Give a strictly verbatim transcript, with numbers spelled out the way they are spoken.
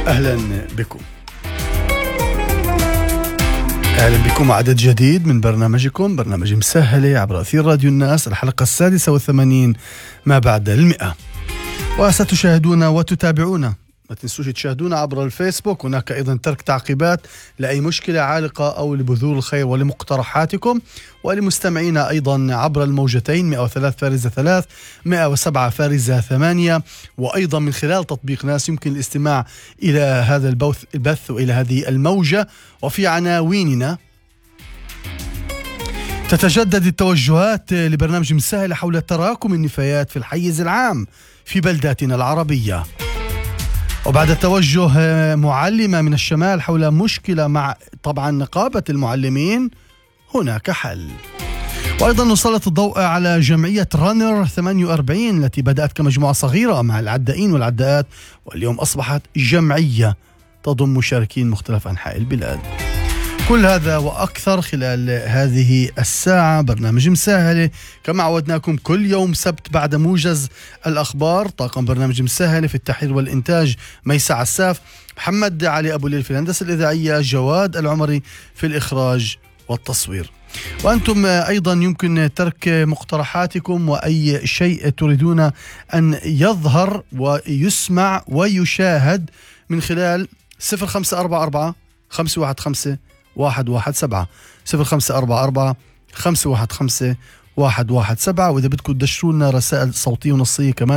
أهلا بكم أهلا بكم عدد جديد من برنامجكم برنامج مسهلة عبر أثير راديو الناس، الحلقة السادسة والثمانين ما بعد المئة. وستشاهدون وتتابعون، ما تنسوش تشاهدونا عبر الفيسبوك. هناك أيضا ترك تعقيبات لأي مشكلة عالقة أو لبذور الخير ولمقترحاتكم، ولمستمعينا أيضا عبر الموجتين مئة وثلاثة فارزة ثلاث مئة وسبعة فارزة ثمانية، وأيضا من خلال تطبيق ناس يمكن الاستماع إلى هذا البث البث وإلى هذه الموجة. وفي عناويننا: تتجدد التوجهات لبرنامج مسهل حول تراكم النفايات في الحيز العام في بلداتنا العربية. وبعد توجه معلمة من الشمال حول مشكلة مع طبعا نقابة المعلمين، هناك حل. وأيضا نسلط الضوء على جمعية رانر ثمانية وأربعين التي بدأت كمجموعة صغيرة مع العدائين والعداءات، واليوم أصبحت جمعية تضم مشاركين مختلف أنحاء البلاد. كل هذا وأكثر خلال هذه الساعة برنامج مسهلة، كما عودناكم كل يوم سبت بعد موجز الأخبار. طاقم برنامج مسهلة في التحرير والإنتاج ميسع عساف، محمد علي أبو ليل في الهندسة الإذاعية، جواد العمري في الإخراج والتصوير. وأنتم أيضا يمكن ترك مقترحاتكم وأي شيء تريدون أن يظهر ويسمع ويشاهد من خلال صفر خمسة أربعة أربعة خمسة واحد خمسة واحد واحد سبعة صفر خمسة أربعة أربعة خمسة واحد خمسة واحد واحد سبعة. وإذا بدكم تدشروا لنا رسائل صوتية ونصية كمان